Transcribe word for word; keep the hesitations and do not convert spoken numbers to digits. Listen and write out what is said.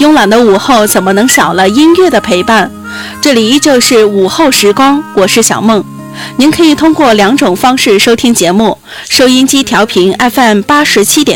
慵懒的午后怎么能少了音乐的陪伴？这里依旧是午后时光，我是小梦。您可以通过两种方式收听节目：收音机调频 F M 八十七点